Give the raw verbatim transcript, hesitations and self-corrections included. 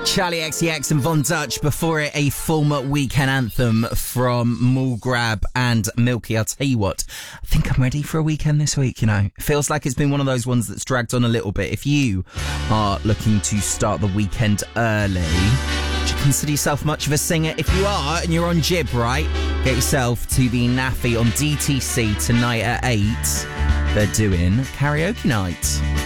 Charlie X C X and Von Dutch. Before it, a former weekend anthem from Mulgrab and Milky. I'll tell you what, I think I'm ready for a weekend this week, you know. It feels like it's been one of those ones that's dragged on a little bit. If you are looking to start the weekend early, do you consider yourself much of a singer? If you are, and you're on Jib, right, get yourself to the Naffy on D T C tonight at eight. They're doing karaoke night.